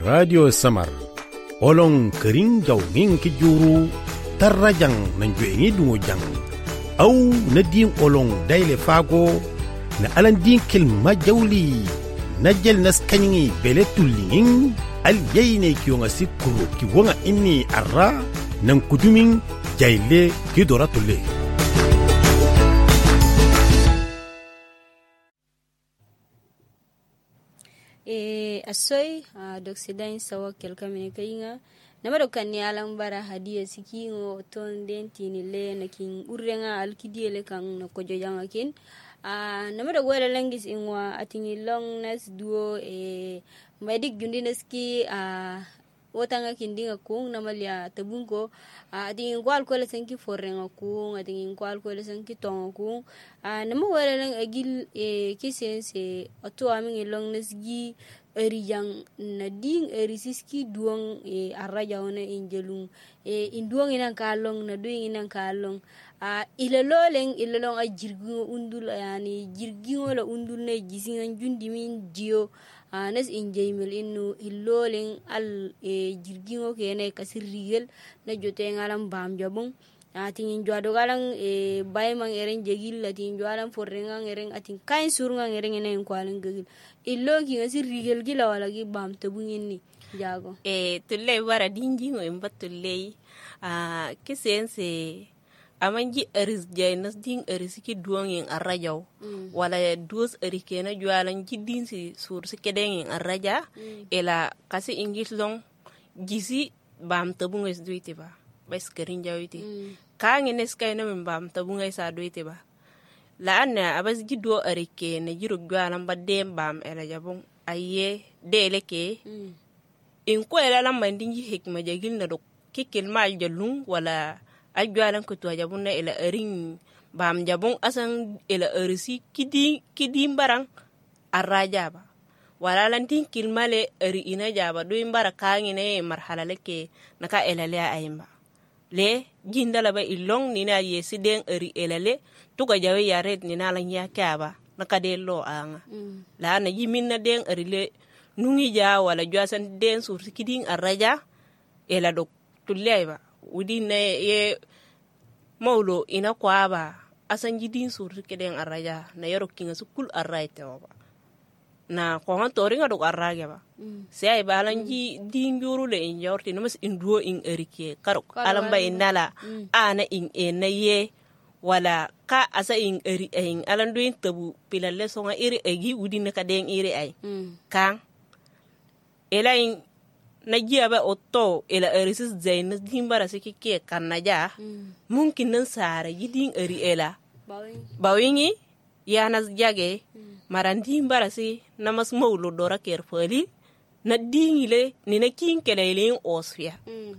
Radio Samar olong kering jaw ngin ki juru tarrajang nan juengi dungo jang au na din olong daile fago na alan din kilma jawli na jel nas kanyi bele tullingin al yayne kiyonga sikuru ki wonga inni arra nan kudumin jayle ki dora tulle asoy d'Occident sawa kelka mene kayinga namado kanni alam bara hadiya siki ngo ton den tini le nakin urrenga alkidiele kan no kojo janga kin namado wala langis inwa atingi long nas duo madik jundineski wotanga kindinga kung namalia tabunko ading kwal ko la sanki forrenga kung ading kwal ko la sanki tonga kung namo wala lang agil kisense oto aming long nasgi erijang na ding erisiski duong arraja ona injelung induong inang kalong na duing inang kalong ilaloleng a jirgingo undul yani jirgingo la undul na jisingan jundimin jio nas injaymel inno illoleng al jirgingo kene kasir rigel na jote ngalam bam jabung atin jwado galang baymang eren jegil atin jwalam forrengang eren atin kain surungang eren enen kwalang gegil illo ki ngasir rigel gila wala gi bam tabungin ni jago tulle wara dinjingo tulle kisense amanji eris jaynas ding eris ki duongin arrajaw wala dos erikena jwalan jiddin si sur si kedengin arraja ela kasi ingis long gisi bam tabungis duite ba bas kerin jawiti kangen eskay na bam tabungay sa duite ba laana abas jiddo erike na jiru jwalan badem bam ela jabong aye deleke in ko ela lam mandinji hikma jagil na do kikil mal jalung wala ajwalan ko to jabunna ila erin bam jabon asan ila erisi kidi barang arraja ba wala lantin kilmale eri ina jaba do imbara kangine marhala leke naka ila le ayimba le jindala ba ilong nina yesi den eri elale tuga jawe yaret nina lan yakaba naka de lo anga la na yimin na den eri le nungi ja wala jwasan den sur kidin arraja ila do tulleba udine ye maulo ina kwaba asan jidin sur keden arraja na yaro kinga sukul arraite ba na ko han toringa do arraga ba sai balanji din juru le in yorti no mas induo in erike karo alamba inala ana in enaye wala ka asa in eri in alandu in tabu pilalle songa iri egi udine ka den iri ay kan elain najiya ba otto ila erisis zainas dimbara sikike kanaja mungkin nan sara yidin eri ela bawingi yanas jage marandi dimbara si namas mawlo dora kerfali na dingile ni na kinkelele osfia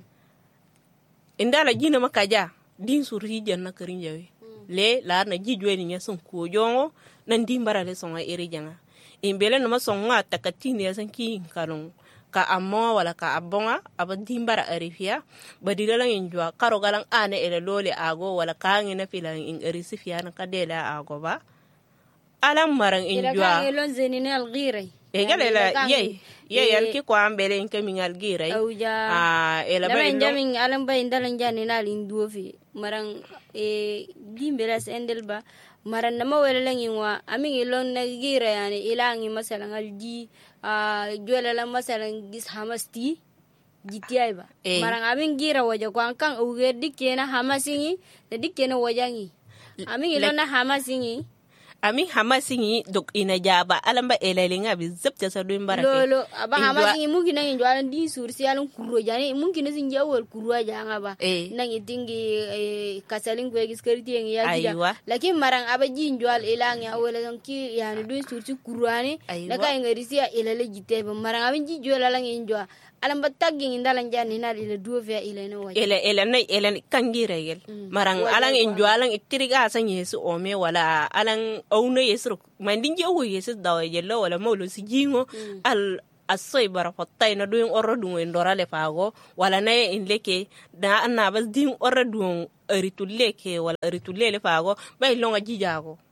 indala jina makaja din surhi janna karinjawe le la na jijwe ni nyason ko jongo nan dimbara le songa eri janga imbele no masonga takatini yasan kin kalon ka amma wala ka abonga abadimbara arifia badilalang injwa karo galang ane ele lole ago wala kangina filang in erisifia na kadela ago ba alam marang injwa ila elon zenine algire galela ye yalki ko ambele in kamin algire ela ba jamin alam ba indalan janina linduo fi marang dimberas endelba maran nama welelang inwa amin elon nagira yani ilangi masalang alji juala la masalan gis hamasti gitiai ba marang amin gira waja kwangkang uge dikena hamasingi da dikena wajangi amin ilona hamasingi amin hamasingi dok ina jaba alamba elalinga bi zabta sa doin barake lolo aba hamasingi mungkin nang jualan di sursi alun kuro jani mungkin sin jawal kuro janga ba nang itingi kasalin ko gis kariti yang ya gida lakin marang aba jin jual elang ya wala ki yani doin sursi kurane naka ngarisia elale gite ba marang abin ji jual alang injwa alam batagin indalan jani na ila duofia ila no waja ela kangira yel marang alang injwa alang itiriga san yesu ome wala alang auno yesu mandinje o yesu dawa yello wala mawlo sijingo al asoy bara fottay na doin orro dum en dorale fago wala nay in leke da anna bas din orro dum eritulle ke wala eritulle le fago bay longa jijago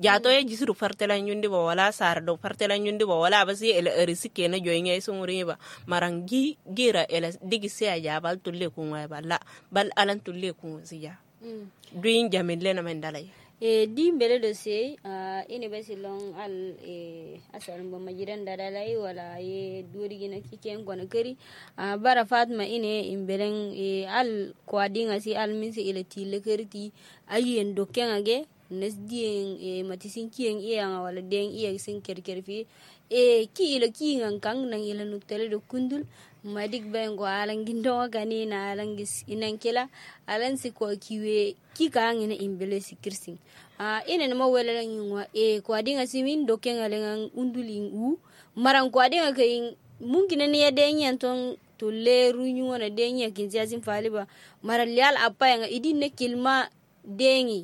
jato ya jisiru fartela nyundi ba wala sar do fartela nyundi ba wala ba si ele risike na joyinga isunguri ba marangi gira ele digi se ya bal tulle kun wa balla bal alan tulle kun siya duin jamille na mandalay di mbele do se ine basi long al asal ba majiran dadalai wala duri gina kiken kono kari bara Fatma ine imbeleng al kwadinga si al minsi ile tile kerti ayen dokken age nesdien matisin kien anga wala den sin kerkerfi ki ile ki ngan kang nang ile nutele do kundul madik bengo alangin do gani na alangis inankela alansi ko kiwe ki kang ina imbele sikirsin ina na mawala lang yung kwadinga simin dokken alengang undulin marang kwadinga kay mungkin na niya den yan tong tulle runyu na den ya kinsiasin faliba mara lial apa yang idin ne kilma dengi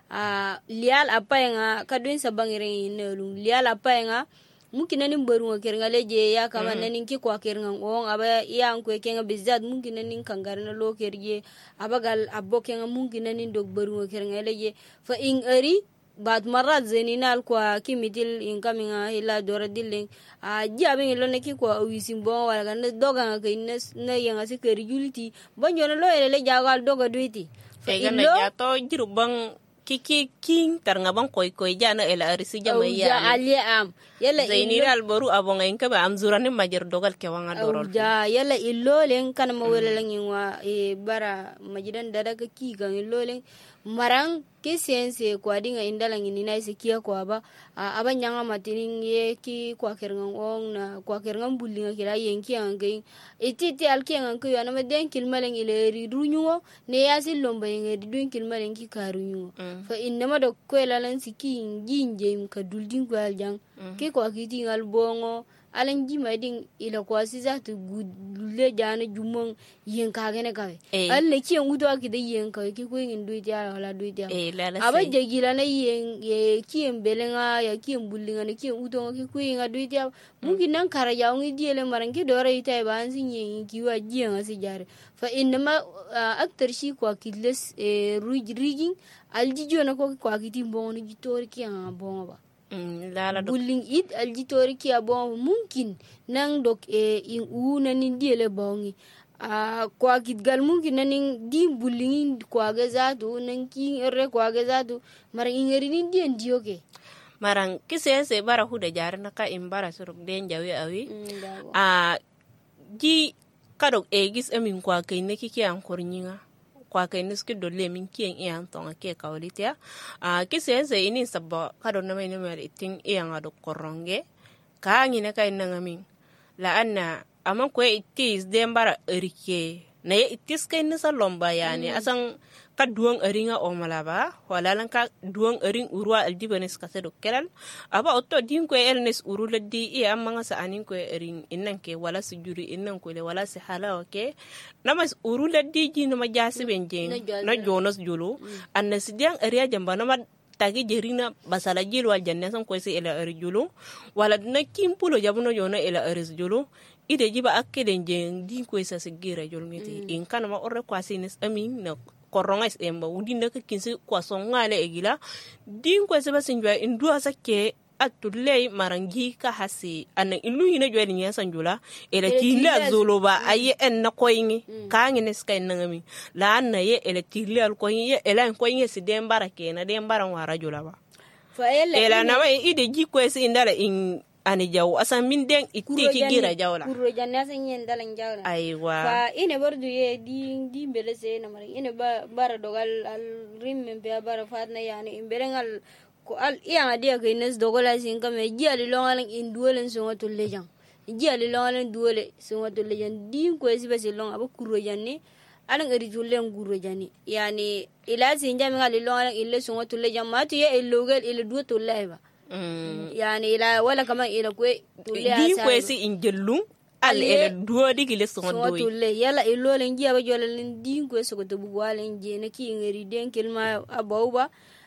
lial apa yang kaduin sabangiring inelung lial apa yang mungkin nanin baru ngakir ngaleje ya kama nanin ki kwa kir ngang ong aba yang kwe kenga bizad mungkin nanin kangarna lo kerje aba gal abok yang mungkin nanin dog baru ngakir ngaleje fa ing ari bad marat zeninal kwa kimitil incoming ila dora dilling jabe ngelo ne ki kwa wisim bon wala kan doga ngakay na yang asi keri juliti bonjo na lo ele jagal doga duiti fa igana jato jirubang kiki king tarngabang koy jana ela arisi jamaya ya ali am yalla zainira alboru abonga inka ba amzurani majer dogal ke wanga dorol ja yalla illolen kana mawelalang wa bara majidan dada ka ki gan illolen marang ke sense kwa dinga indalang ini nai sikia kwa ba abanyanga matinin ye ki kwa kerngang ong na kwa kerngang bulinga kira yenki angai ititi alki ngang ko yana meden kilmaleng ile rirunyo ne yasi lomba ngi duin kilmaleng ki karunyo fa inama do kwela lan siki nginje ka duldin kwa aljang ke kwa kiti ngal bongo alan jima din ila kwa siza to gulle jana jumong yen ka gene ka alle ki ngudo akide yen ka ki ko ngin duiti ala wala duiti aba jegila na yen ki embelenga ya ki embulinga ne ki udo ki ko nga duiti mungkin nan kara ya ngi diele marangi dore ita ba ansin yen ki wa jiyan asijare fa inma aktar shi kwa kidles riging aljijo na ko kwa kiti bongo ni jitori ki an bongo ba bulling it aljitori ki abon mungkin nang dok in nanin diele bongi kwa kidgal mungkin nanin di bulling kwa gazatu nan ki erre kwa gazatu mar ingeri nin dien dioke marang kisense bara huda jarna ka imbara suruk den jawi awi ji kadok egis emin kwa kayne kiki an kornyinga kwa kay niski dolle min kien iyan tonga ke kawlitia kisense ini sabba kado na may namer iting iyan ado koronge kaangi na kay nangamin la anna amang kwe itis dembara erike na ya itis kay nisa lomba yani asang ka duwang eringa o malaba wala lang ka duwang ering urwa aldibanes kasi dokeral aba oto din kwe elnes urula di iya ang mga saanin kwe ering inang ke wala si juri inang kwe wala si hala okay namas urula di di na majasi benjeng na jonas julu anna sidyang area jamba na tagi jerina basala jilu al janna sang kwe si ela eri julu wala na kimpulo jabuno jona ela eri julu ide jiba akke denjeng din kwe sa sigira julu ngiti inka nama orre kwasinis amin na koronga is emba udinda ka kinsi kwa songale egila din kwa seba sinjwa indua sake atulei marangi ka hasi ana ilu hina jwa niya sanjula ele tila zoloba aye en na koyingi kaangi neska nangami la na ye ele tila al koyingi ye ele koyingi si dembara ke na dembara wara jula ba fa ele na ma ide ji kwesi indala in ani jaw asan min den itti ki gira jawla kuro janna san yen dalan jawla aywa fa ine bardu ye di mbele se na mari ine bara dogal al rimme be bara fatna yani imberengal ko al iya dia ke nes dogola sin kame ji ali longalan induolen so wato lejan ji ali longalan duole so wato lejan din ko si basi long aba kuro janni alan eri julen guro janni yani ila sin jami ngal longalan ille so wato lejan matu ye elogal ile do to leba yani ila wala kama ila kwe tulle asa di kwe si injellum al ele duodi gile so doi tulle yala ilo len jiya ba jola len din kwe so to bu wala je na ki ngeri den kelma abawba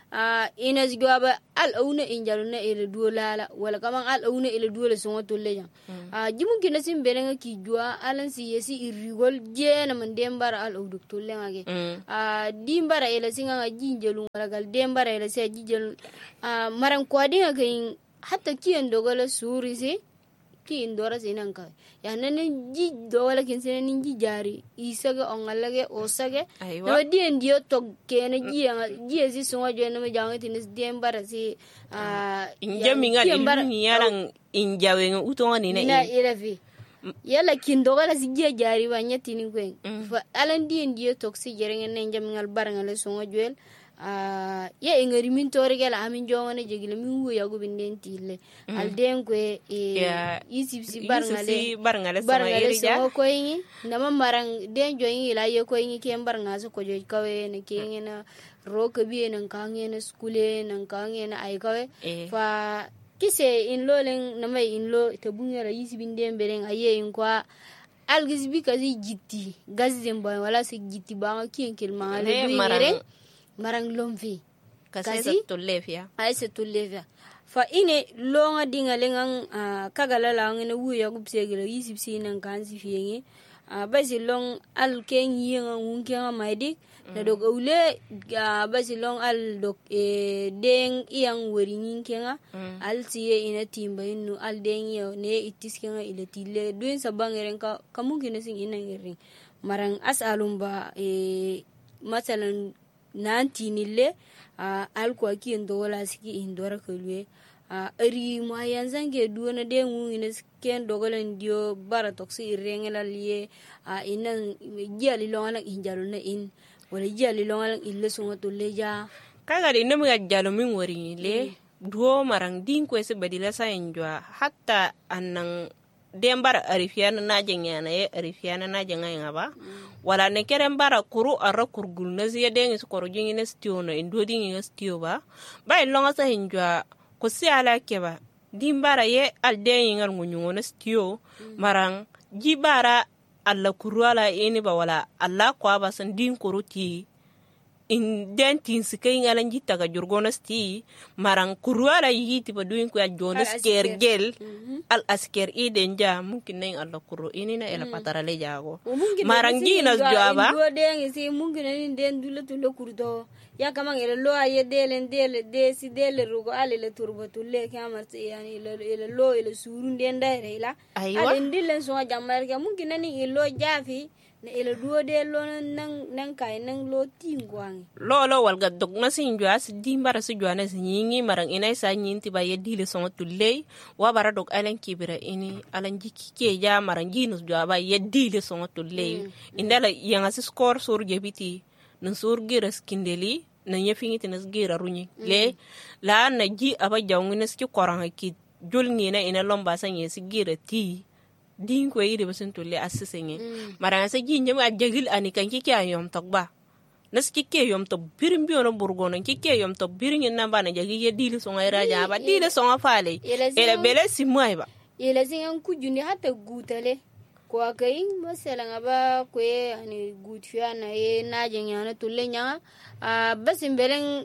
ina zgwaba al auna injaluna ila dolala wala kaman al auna ila dola songa tolle jang jimun kina sim berenga ki jwa alan si yesi irigol jena man dembara al auduk tolle ngage dimbara ila singa jinjelu wala gal dembara ila se jinjelu maran kwadinga kain hatta kiyen dogala suri se ki indora sinan ka ya nanen ji dogala kin sinan ji jari isaga ongalage osage no dien dio to kena ji si songa jena me jangi tinis dembara si injaminga ni yaran injawe utonga ni na irafi yala kin dogala si ji jari wa nyati ni kwen fa alan dien dio to si jerenge ne injamingal barangale songa juel ya ingari min tori gela amin jongone jegile min wo yago binden tille alden ko isipsi barngale so ko yin nama marang den joyin ila ye ko yin ke barnga so ko joj kawe ne ke ngena roka biye nan kange na skule nan kange na ay kawe fa kise in lolen nama in lo te bunyara isibinde beren aye in kwa algisbi kazi gitti gazem boy wala se gitti ba ki kelma le marang marang lomvi kasi tolefia ay se tolefia fa ine longa dinga lengang kagala la ngene wuya gubsegele yisipsi nan kansi fienge basi long al ken yinga unkenga maidik na dog ule basi long al dok deng iyang weringin kenga al tiye ina timba inu al deng yo ne itis kenga ile tile duin sabangeren ka kamungkin sing ina ngering marang as alumba masalan nanti nille alko ki ndola siki indora kulwe ari ma yanzan ke duwana de ngu ina ken dogolan dio bara toksi irengela liye inan jali longa injalo na in wala jali longa ille sunga to leja kaga de nemu jalo min wori le duo marang din ko se badila sa enjwa hatta annan dembara arifiana na jengana ye arifiana na jenganga ba wala ne keren bara kuru arra kurgul na ziya dengi su korojin ne stio no indodi ngi stio ba longa sa hinjwa ko si ala keba dimbara ye al dengi ngal ngunyungo na stio marang jibara alla kuru ala eni ba wala alla kwa ba san din kuruti in dentin sikai ngalan jitta ga jurgona sti marang kuruala yiti ba duin ko ya jonas kergel al asker idenja mungkin neng alla kuru ini na ela patara le jago marang ginas jaba do den si mungkin ni den dule tulo kurdo ya kamang ele lo aye delen de si dele rugo ale le turbo tulle kamar si yani ele lo ele surun den daire ila ale ndilen so jamar ga mungkin ni ilo jafi na ila duo de lo nang kai nang lo tingwang lo walga dogna sin jwa si dimbara si jwa na sinyi marang inay sa nyinti ba yedile songa tulle wa bara dog alen kibira ini alan jiki ke ja marang ginus jwa ba yedile songa tulle indala yanga si score sur gebiti nun sur giras kindeli na nyefingiti nas gira runyi le la na ji aba jawngina ski koranga ki julni na ina lomba sanye si gira ti din ko yidi basun tulle asisenge maranga sa jinjam a jagil ani kan kike ayom tokba nas kike yom to birim biyono burgono kike yom to birin na bana jagi ye dili so ngai raja ba dili so ngafale ele bele simai ba ele singen kujuni hata gutale ko akai masalan aba ko ani gutfiya na ye najen yana tulle nya basin belen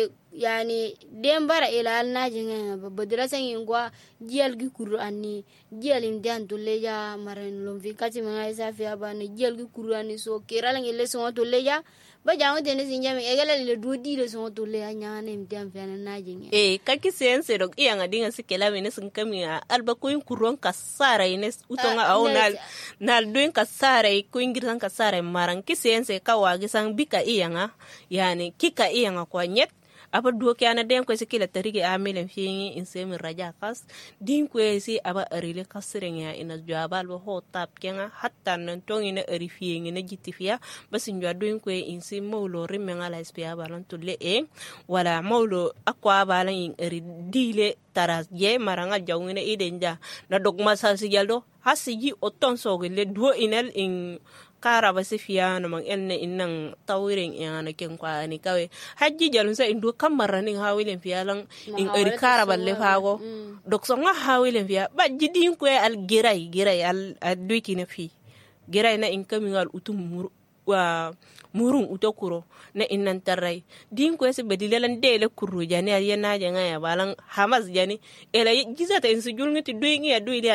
yani dembara ila alnaje badira sangin gwa jiyal gi qur'ani jiyal imdan tuleja maran lomvi kati manga safi abana jiyal gi qur'ani so kiralang ile so tuleja ba jango tene sinjame egala le dodi le so tuleja nyane imdan fana naje kaki sense dog iya ngadinga sikela wene sinkami alba ko in qur'an kasara ines utonga au nal doin kasara ko ingirsan kasara maran ki sense kawagi sang bika iya nga yani kika iya nga kwa nyet apa duo ke ana dem ko se kila tarige amelen fiingi in semi raja kas din ko si aba arile kasrenga ina jabal bo ho tap kenga hatta nan tongi na ari fiingi na jitifia basin jwa doin ko in si mawlo rimenga la spia balon tulle wala mawlo akwa balan in ari dile taras je maranga jawngina idenja na dogma sa sigaldo hasiji oton sogele duo inel in kara ba sifiya na mang elne inang tawiring yana ken kwa ni kawe haji jalun sa indu kamara ning hawilen fiya lang in eri kara ba le fago dok so nga hawilen fiya ba jidin ko al giray al duiki na fi giray na in kamingal utum wa murun uto kuro na innan tarrai din ko se bedilelan dele kuru jani yana janga ya balan hamas jani ela gizata in su julngiti duingi ya duidi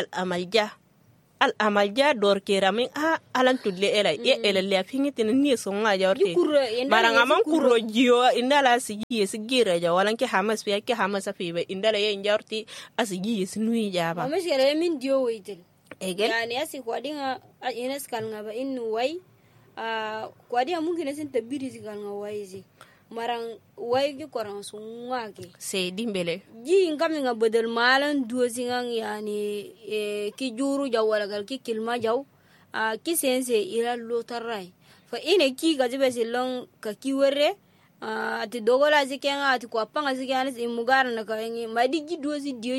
al amalja dor keramin alan tudle ela ela le fingiti ni so nga jawrte baranga man kuro jiyo indala sigi sigira ja walan ke hamas fi ke hamas fi be indala yen jawrti asigi sinui jaba amashara min diyo waitel egel yani asi kwadinga ines kalnga ba innu wai kwadiya mungkin sin tabiri sikal nga waizi marang wai gi korang sunga ke se dimbele ji ngam nga bedel malan duo singang yani ki juru jaw wala gal ki kilma jaw ki sense ila lotarai fa ine ki gajibe silong ka ki were ati dogola zikenga ati kwa panga zikana imugara na ka ngi madi gi duo si dio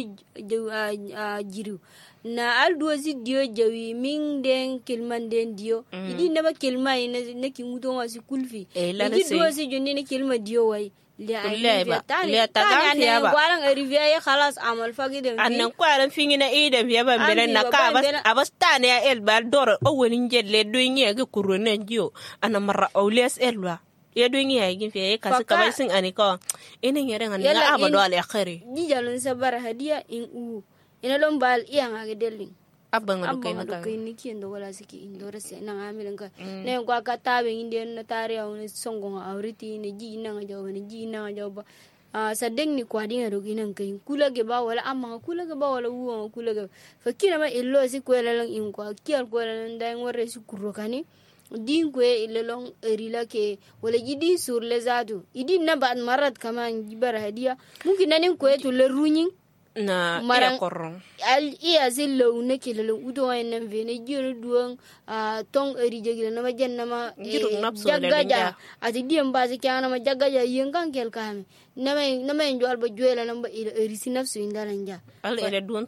jiru na al duo si dio jawi ming den kilman den dio idi naba kilma ina ne ki muto wasi kulfi idi duo si jonni ne kilma dio wai le ta ne gwaran arrivia ya khalas amal fagide annan kwaran fingina ida biya ban belen na ka abas tane ya el bal dor o woni jelle do ngi ga kurone dio ana marra awles elwa ya do ngi ya gin fe ka ka bai sin ani ko ina ngere ngana na abado al akhiri di jalun sabara hadiya in ina lon bal iya nga delling abban ga kai ni kin do wala siki indore se na ngamilin ka ne ko ka tabe inde na tare awni songo awriti ni ji na nga jawba ni ji na nga jawba sadeng ni kwadi nga do ginan kai kula ge ba wala amma kula ge ba wala wuwa kula ge fakira ma illo si ko lalan in ko kiyal ko lalan dai ngore si kuro kani din ko ilelong rila ke wala jidi sur les adu idi na ba marat kama jibara hadiya mungkin nanin ko to le runyin na iya korong al iya zillo ne kelelo udo wayen vene jiro duong tong eri jegila na majen na ma jagaja ati diem bazi kana ma jagaja yengan kel kame na me njol ba juela na ba eri sinafsu indalanja al ele duon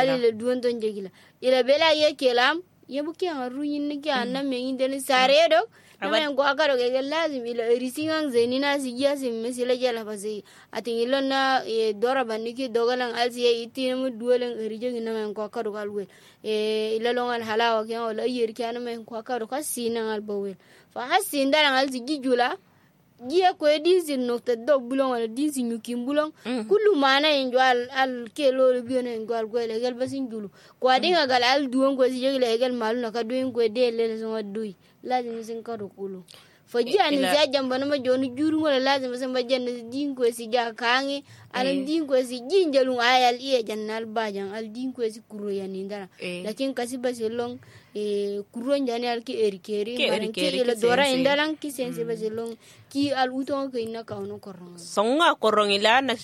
ton jegila ila bela ye kelam yebu ke ruyin ne ke na me indeni sare do namen ko akaro ke lazim ila risingang zenina sigia sim mesila jala basi atin ilona dora baniki dogalan alsi itinu duolen rijogi namen ko akaro galwe ila longal halawa ke wala yer ke namen ko akaro kasina al bawel fa hasin dalan alsi gijula giya ko dinsin no te do bulon wala dinsin yukim bulon kullu mana en jwal al ke lo bione en jwal ko le gal basin julu ko adinga gal al duon ko si jegile gal malu na ka duin ko de le so wadui lazim sin karo kulu faji ani ja jamba na ma joni juru wala lazim sin bajan din ko si ja kangi alan din ko si jinjalun ayal iya jannal bajan al din ko si kuro yani ndara lakin kasi basilong kuro njani al ki erikeri ki le dora indalan ki sense basilong ki al uton ko ina ka ono korong songa korong ila na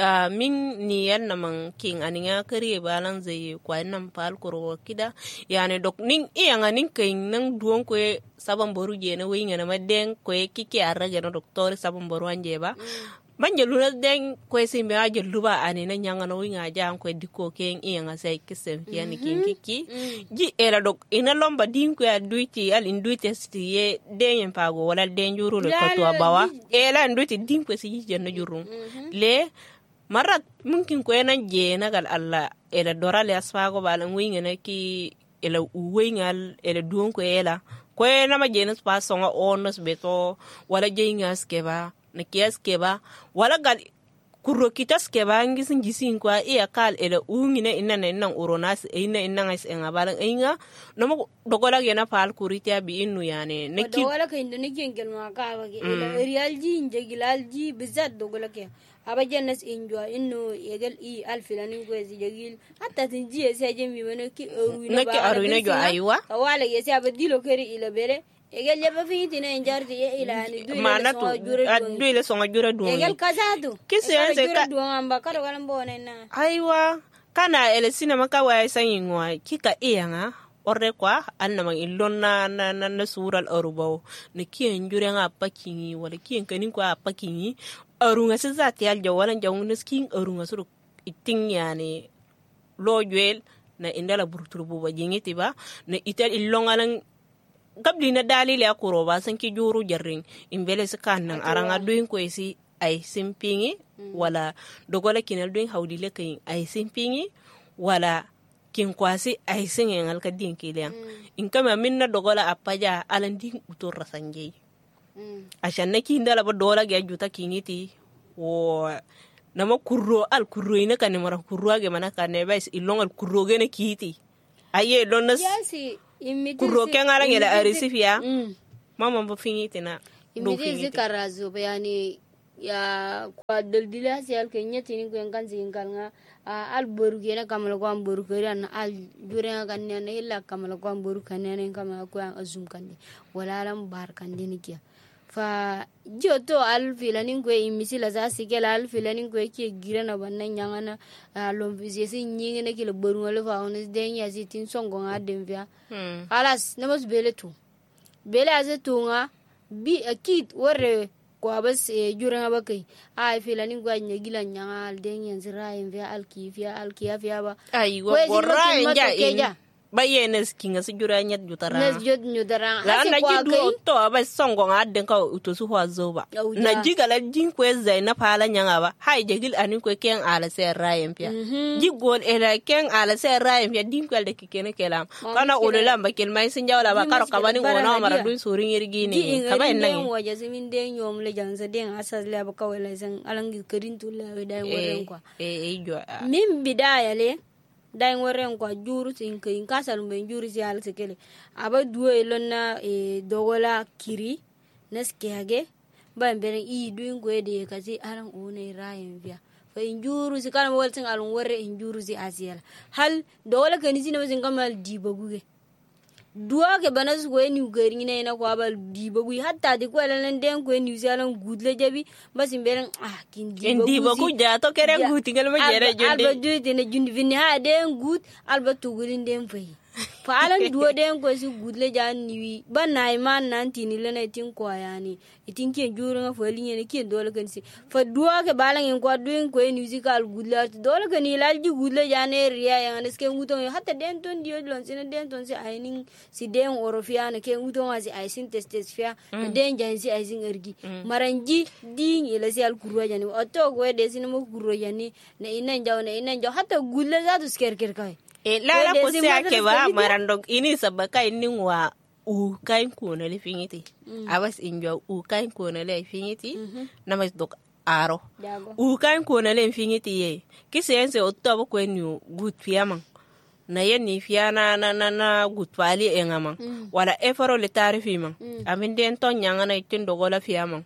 min ni yan naman king aninga kari balan zai kwa nan pal kuro kida yani dok ning iya nganing king nang duon ko sabam boru je na winga na maden ko kiki arraga no doktor sabam boru anje ba manje luna den ko simbe aje luba ani na nyanga no winga jam ko diko ken iya nga sai kisem yani king kiki ji era dok ina lomba din ko ya duiti al induiti stiye den pago wala den juru le ko to bawa ela induiti din ko si jenna jurum le marat mungkin ko ena jena gal alla ela dorale asfago balan winga na ki ela uwengal ela duon ko ela ko ena ma jena spa songa onos beto wala jenga skeba na kias keba wala gal kurro kitas keba ngisin gisin ko iya kal ela ungina inna na uronas inna ngais enga balan inga no dogola gena pal kuritia bi innu yani neki wala ka indoni gengel ma ka ba ela real ji njegilal ji bizat dogola ke aba jannas injwa inno yegal alfilani ko jegil hatta tinji se jemi wona ki aruina jo aywa wala yesi aba dilo keri ila bere yegal leba fitina injarti ye ila ni duile songa jura do yegal kazadu kisense ka do amba karo galambo na aywa kana ele sinema ka wa sayingwa kika iyanga orre kwa annama illonna na sural arubaw ne kien jure nga pakingi wala kien kanin kwa pakingi arunga sizati aljo wala jawnu skin arunga suru iting yani lojwel na indala burturbu ba jingiti ba na itel illongalan gabli na dalile akuro ba sanki juru jarring imbele sakanan aranga duin ko isi ay simpingi wala dogola kinal duin hawdile kay ay simpingi wala kin kwasi ai singen al kadin kilian in kama minna dogola apaja alan din utur rasanje ashan naki ndala ba dola ga juta kiniti wo nama kurro al kurro ina kan mara kurro ga mana kan ne bais ilong al kurro ga ne kiti aye lonnas kurro ken ala ngela arisifia mama ba finiti na imidi zikarazo bayani ya kwa daldila si al kenyati ni kwen kan zingalnga al boru gena kamala ko boru keran al jure kan ne illa kamala ko boru kan ne kamala ko azum kan wala lam bar kan ni kiya fa joto al filanin ko imisi la za sikela al filanin ko ke girana bannan yangana lom visi sin nyingi ne kila boru wala fa on den ya sitin songo ngadem via alas namos beletu bele azetunga bi akid wore kwa bas juranga bakai ai filanin gwa nyagila nyanga al den yanzu rayin via alkifia alkiyafia ba ai go rayin ja bayenes kinga si juranya jutara nes jot nyudara la na jidu to ba songo ngadden ka utosu ho zoba na jigala jin ko zaina pala nyanga ba hay jegil anin ko ken ala se rayin pia jigol ela ken ala se rayin pia din ko de kikene kelam kana olola ba kel mai sin jawla ba karo kabani ngona mara dun surin yirgini kaba ennan waje simin de nyom le janza den asas le ba kawela san alangi kadin tulla we dai woren kwa jo min bidaya le dai woren kwa juru tin kin kasal men juru si al sekele aba duwe lonna dogola kiri neskege ba mbere i duin ko de kasi aran one rayen via fa injuru si kan wol tin alun worre injuru si asiel hal dogola kanisi no sin kamal dibaguge duwa ke banas ko ni gari ne na ko abal dibagu hatta de ko lan den ko ni zalan gudle jabi basim beren kin dibagu ja to kere gutingal ma jere jonde alba duite ne jundi vini ha den gud alba tugulin den fay fa alan duwa den ko si gudle jan ni banay man nan tini lena tin ko yani itin ke juru nga fa linye ne ke dole kan si fa duwa ke balan en ko duin ko musical gudle dole kan ni lalji gudle jane riya yan eske nguton hatta den ton dio lon sin den ton si ainin si den orofia ne ke nguton asi aisin testes fia den jan si aisin ergi maranji din ila si al kurwa jani otto ko de sin mo kurwa jani ne inan jaw hatta gudle za to skerker kai la ko se ake ba marandong ini sabaka ini wa u kain ko na le fingiti abas injo u kain ko na le fingiti na mas dok aro u kain ko na le fingiti ye kisense otto ba ko ni gut fiamang na yenni fiana na gut pali engama wala efaro le tarifi man amin den ton nyanga na itin dogola fiamang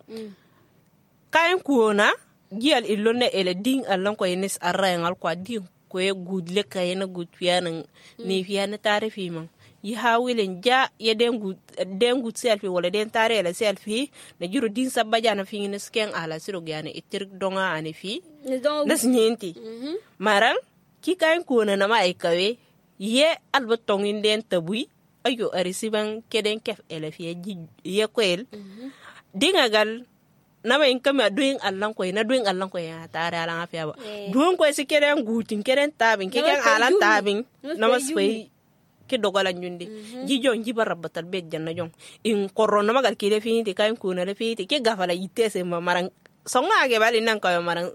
kain ko na gial ilone ele ding alon ko yenes arra ngal kwa ding ko gudle kayena gud fiana ni fiana tarifi man yi hawilen ja ya den gud selfie wala den tare la selfie na juro din sabaja na fi ne sken ala siro gyane itir donga ane fi nas nyenti maral ki kain ko na ma ay kawe ye albatong inden tabui ayo arisiban keden kef elefie ye koel dingagal nama in kama doing allan ko ya tare ala afia ba duon ko si keren gutin keren tabin keren alan tabin nama spay ke dogola nyundi jijon jibar batal be janna jon in korona magal kile finiti kain kuna le finiti ke gafala yitese marang songa ge bali nan ko marang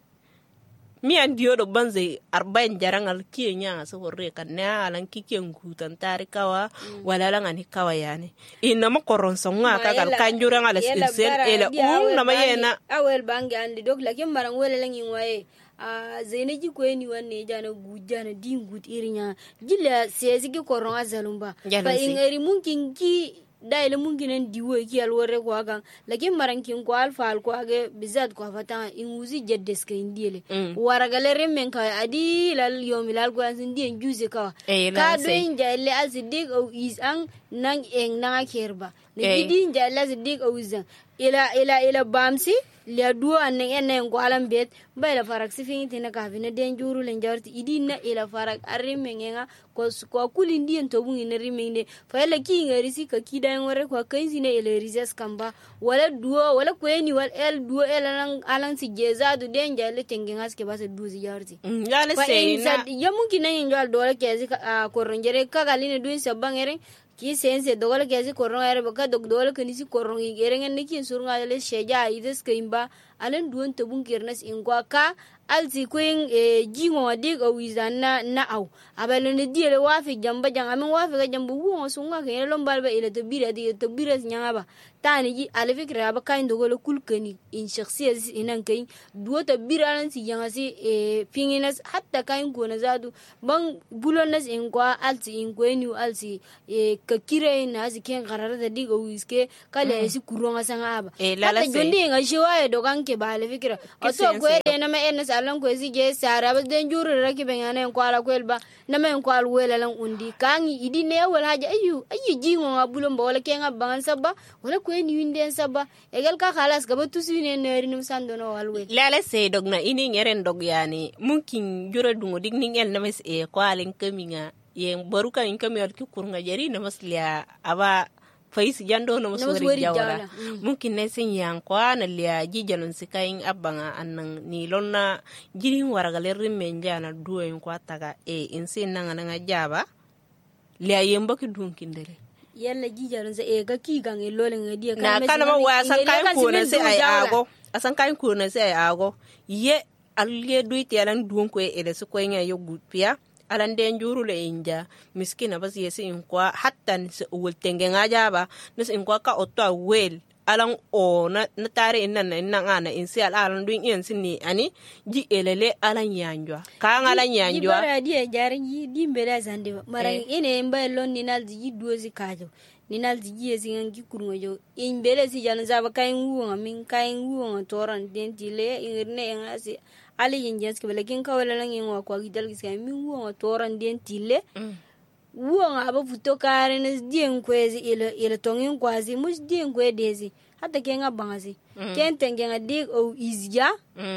mi an dio do banze arbain jarangal kienya so horre kan na alan kiken gutan tare kawa wala lan ani kawa yani inna ma koron songa kagal kanjura ngala sel ele na mayena awel bangi andi dok la kem marang wala lan ngwaye zaina ji ko ni wanne jana gujana din gut irinya jilla sezi ki koron azalumba fa in eri munkin ki dai le munginen diwo ki alwore ko agan lakin marankin ko alfa al ko age bizat ko fata in uzi jeddes ka indiele waragale remmen ka adi lal yomilal ko an ndien juze ka ka do injalle azidik o is an nang eng na kerba ne gidi injalle azidik o uzan ila bamsi le duo anen enen ko alam bet bayla farak sifin tina ka vina den juru len jarti idina ila farak arrimenga ko kulindi en to bungi ne rimende fa la ki ngari si ka kidan wore ko kaisi ne ele rizes kamba wala duo wala ko eni wal el duo el alan si jezadu den jale tengen aske basa duzi jarti yale seyna ya mungkin nan jwal dole ke ko ronjere ka galine duin sabangere ki sense dogola kezi koron ere baka dog dogola kanisi koron igere ngene ki surunga le sheja ides kaimba alan duwan ta bunkirnas ingwa ka alzi kuin jingo dig o wizana na au abala ne diele wafi jamba jang amin wafi ga jamba wo sunga ke lombal ba ila to bira nyanga ba tani ji ala fikra ba kain dogolo kulkani in shakhsiyat inan kai duwata biranan si yanga si pinginas hatta kain gona zadu ban bulonas ingwa alzi ingweni alzi ka kire na si ken qarara da diga wiske kala si kuronga sanga aba hatta jondi nga shiwa do kanke ba ala fikra oto kwede na ma enas alan ko si je sara ba den juru raki bengana en kwala kwelba na men kwal wela lan undi kangi idi ne wal haja ayu jingo ngabulon ba wala kenga bangan sabba wala ko ni winden sabba egal ka khalas gaba tusine neri num sandono walwe lala se dogna ini ngeren dog yani mungkin jura dungo digning el names kwalen kaminga yen baruka in kamiyal ki kurnga jari namasliya aba faisi jando no muswari jawala mungkin ne sin yang kwa na liya jijalon sikain abanga annan ni lonna jirin waragale rimen jana duwen kwa taga insin nanga nanga jaba liya yemba ki dunkindere yalla jijalon se ga kigan e lole ngadi na kana ma wa san kai ko na se ay ago asan kai ko na se ay ago ye alge duite yalan duon ko e de su ko nya yo gutpia alan den juru le inja miskina bas yesi in kwa hatta wul tenge ngajaba nus in kwa ka otto wel alan o na tare innan ana insi alan duin yen sinni ani ji elele alan yanjwa ka alan yanjwa bara die jari di mbela zande marang ine mbay lon ninal ji dozi kajo ninal ji yesi ngi kurungo jo in bele si jan zaba kain wuwa min kain wuwa toran den tile irne ngasi ali yinjens ke belakin kawala lang yin wa kwa gidal giska min wuwa toran den tile wuwa aba futo kare nes dien kwezi ile tongin kwazi mus dien kwe dezi hata kenga bangazi ken tengenga dig o izya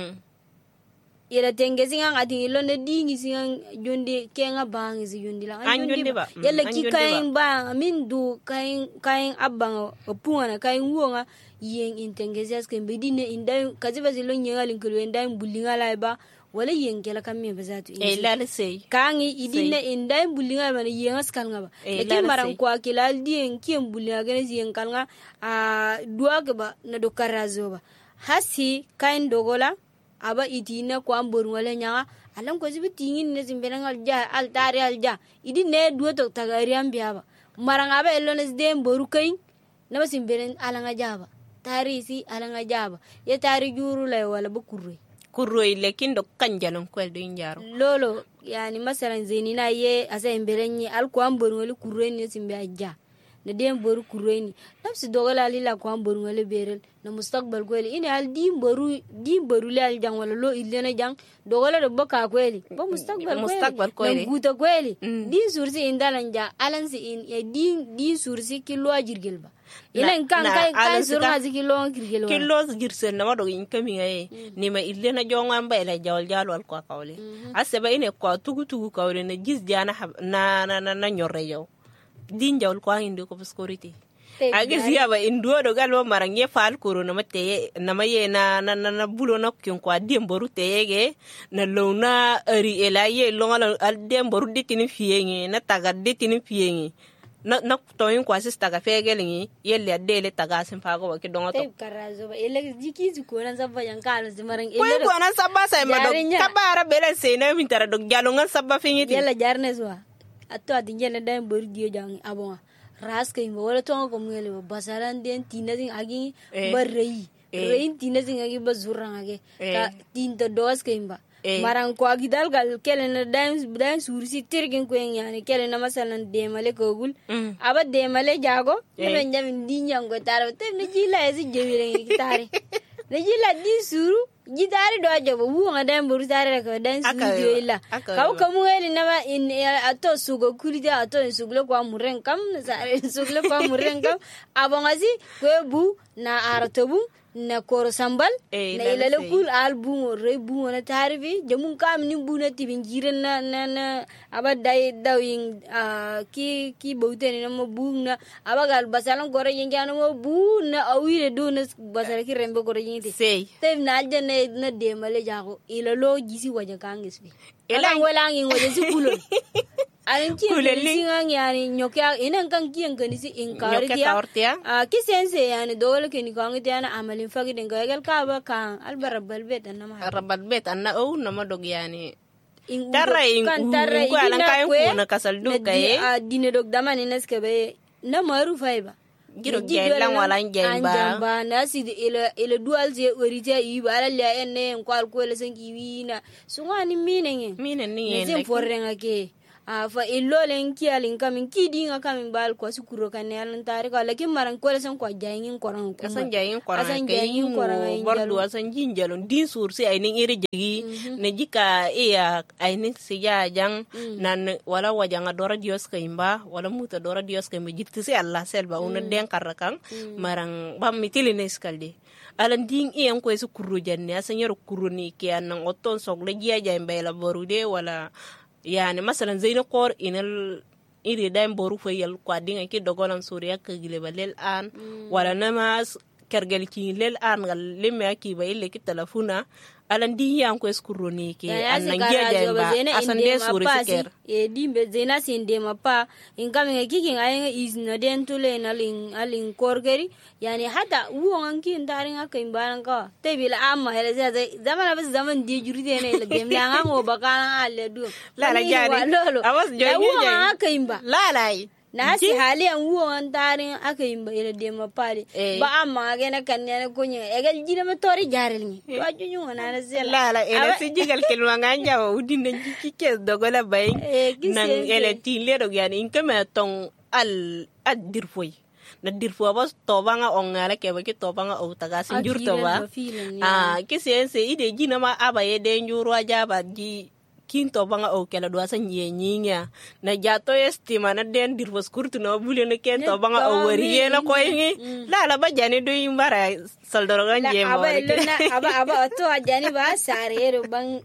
ile tengezi nga ati ilo ne dingi singa jundi kenga bangizi jundi la jundi ba yalla ki kain bang min du kain abang opunga kain wuwa yen intengezi aske mbedine indai kaziba zilo nyenga linkulu indai bulinga laiba wala yen kala kamme bazatu lala sei kangi idine indai bulinga man yen askal ngaba lekin maran kwa kilal dien kiem bulinga gane yen kalnga duaga ba na do karazo ba hasi kain dogola aba idina kwa mbor wala nyanga alam ko zibi tingin ne zimbena ngal ja altari alja idine duoto tagari ambiaba maranga ba elones dem boru kain na basimberen alanga jaba tari si alanga jaba ya tari juru la wala bukurre lekin do kanjalon kwel do njaro lolo yani masalan zenina ye asa emberenyi alko ambon wala kurre ni simbe ajja na dem boru kurre ni nafsi dogala lila ko ambon wala berel na mustaqbal kweli ine al dim boru le al jang wala lo ilena jang dogala do baka kweli ba mustaqbal kweli na guta kweli din sursi indalanja alansi in din sursi kilo ajirgel ba ilan kan surma zikilo girsen na mado in kami ngaye ni ma ilena jonga mba ila jawal wal ko kawle aseba ine ko tugu kawle na gis jana na nyorre yow din jawal ko inde ko security age siya ba induo do galwa marange fal kuro na mate na maye na bulo na kyon kwa demboru tege na lona ari elaye longa al demboru ditini fiyengi na taga ditini fiyengi na toyin kwa sista ka fegelingi yelle adele taga sin fago wa kidongo to karazo ba ele jikizi ko nan sabba yan kala simarang ele ko nan sabba sai ma do kabara bele sai na min tara do jalonga sabba fingiti yalla jarne zwa atto adinjele dam bor dio jang abonga ras kay mo wala tongo ko ngele basaran den tinazing agi barrei rein tinazing agi bazurang agi ka tinta dos kay ba marang ko agi dal gal kelen dam sursi tirgen ko yani kelen masalan demale ko gul aba demale jago ben jam dinjang go taro te ne jila esi jewire gitare ne jila di suru gitare do ajabo wu ngadam buru tare ko dan studio illa kaw kamu eli nama in ato sugo kulida ato sugle ko amuren kam sare sugle ko amuren kam abongasi ko bu na aratobu na koro sambal na ilale kul album rebu na tarifi jamun kam ni buna tibin jiren na abadai dawing ki bauten na mo buna abagal basalan gore yengano mo buna awire do na basal ki rembe gore yengti sei te na jane na de male jago ilalo gisi waja kangis bi ela wala ngi waja si kulon Arin ki singa yani nyokya inan kan kiyan kanisi in kardiya kisense yani dole ke ni kan yana amalin fagi den gagal ka ba kan albarabal bet anama rabat bet anna o na madog yani tarra in ko alan kayan ko na kasal du kay dine dog damani naske be na maru faiba giro gelan wala njamba na si ele dual je orite yi bala la enne ko al ko le sanki wina sungani minen ni ne forrenga ke fa illolen kialin kamin kidinga kamin bal ko sukuro kan yalan tare ko lakin maran ko san ko jayingin koran ko asan jayingin koran bordu asan jinjalon din sursi ainin iri jigi ne jika iya ainin siya jang nan wala wajanga dora dios kaimba wala muta dora dios kaimba jitti si Allah selba unen den karakan maran bam mitili ne skalde alan ding iyan ko su kuru janne asan yaro kuru ni ke anan oton sogle giya jayimba la borude wala yani masalan zeyna kor inal iri daim boru fo yel kwa dinga ki dogolan suriya ka gile balel an wala namas kergel ki lel an gal lemme ki ba ille ki telefona alan di yan ko eskuroni ke anan giya jamba asan de suri siker e dimbe zena sinde mapa ingam ngi king ay is na den tule na alin korgeri yani hata uwan kin darin aka imbaran ka tebil amma hele zaman bas zaman di juride ne le gem la ngo bakalan alle du la jani awas jogi uwan aka imba la na si hali an uwan darin aka imba ile de mapali ba amma ga na kan ne kunya egal jina ma tori jarel ni wajunyu wana na zela la ele si jigal kelwa nganja wa udin jiki dogola bay nan ele ti le do yani inkama tong al dirfoy na dirfo bas tobanga ongala ke baki tobanga o taga sinjurto ba kisiense ide jina ma abaye de njuro ajaba ji kinto banga o kala do asan nyinya na jato estima na den dirfos kurtu no bule ne kento banga o wariye na koyni la ba jani do yimbara saldoro ganje mo aba to ajani ba sare ro bang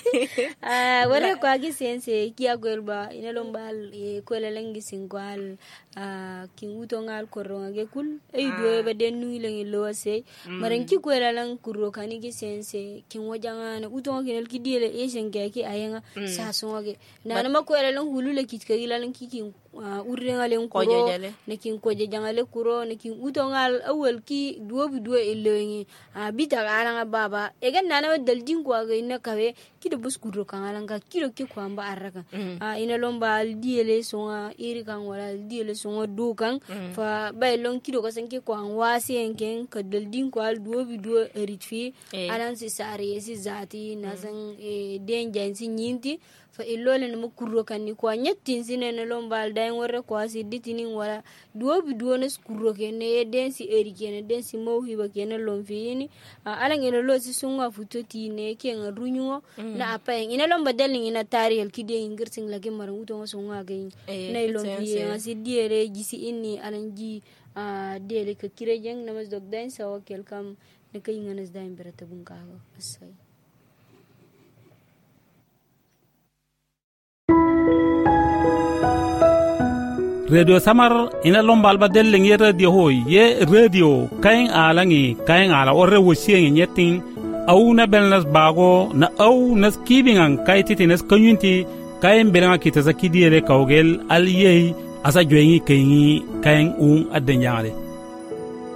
wala ko agi sense ki agolba ina lombal ko lelengi singwal kin uto ngal koronga ge kul e do be den nu lengi lo se maran ki ko lelan kuro kani gi sense kin wajanga na uto ngal ki diele e senge ki ayen sa songe na ma ko lan hulule kit ka gilan kikin urrenga len kuro ne kin ko je jangale kuro ne kin utongal awel ki duo elengi bita aranga baba e gan nana dal din ko ga ina kawe ki do bus kuro kan alanga kilo ki ko amba araka ina lomba diele songa iri kan wala diele songa do kan fa bay lon ki do ka sanke ko an wasi enken ka dal din ko al duo eritfi alan si sare si zati na san den jansi nyinti fa illole no kurro kan ni ko nyettin sinene lombal dayn worre ko asiditini wala duo ne kurro kene densi eri kene densi mawhiba kene lomfini alan ene lo si sunga futoti ne ken runyugo na apayen ina lomba dalin ina tarihel kide ingirting lagi maran uto sunga gain na lomfi asidiere gisi inni alan ji dele ka kirejeng namas dog dayn sawa kelkam ne kayinganas dayn berata bunkago asai radio samar ina lombal ba delleng ye radio hoy ye radio kain ala orre wosieng nyetin au na belnas bago na au nas kibingan kaititi nas kanyunti kain belanga kita zakidiere kawgel al yei asa joengi kain adanyale